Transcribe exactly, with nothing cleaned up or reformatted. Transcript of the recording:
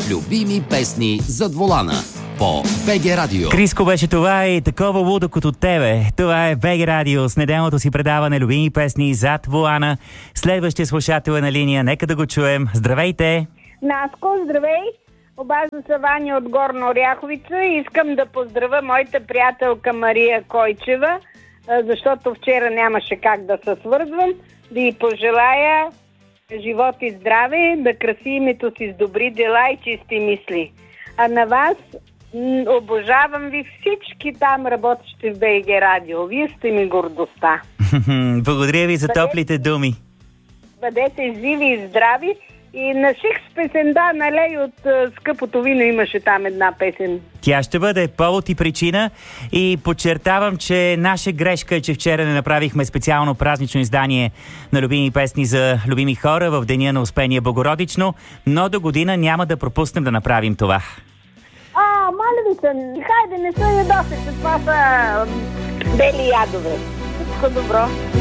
Любими песни зад волана по БГ Радио. Криско беше това и такова лудо като тебе. Това е БГ Радио с неделното си предаване Любими песни зад волана. Следващия слушател е на линия. Нека да го чуем. Здравейте! Наско, здравей! Обажда се Ваня от Горна Оряховица и искам да поздравя моята приятелка Мария Койчева, защото вчера нямаше как да се свързвам. Да й пожелая живот и здраве, да краси името си с добри дела и чисти мисли. А на вас м- обожавам ви всички там работещи в БГ Радио. Вие сте ми гордостта. Благодаря ви за Бъдете, топлите думи. Бъдете живи и здрави. И на Ших с песента, нали, от uh, Скъпото вино имаше там една песен. Тя ще бъде повод и причина и подчертавам, че наша грешка е, че вчера не направихме специално празнично издание на любими песни за любими хора в Деня на Успение Богородично, но до година няма да пропуснем да направим това. А, моля ви се, хайде, не се ядосите, това са бели ядове. Всичко добро.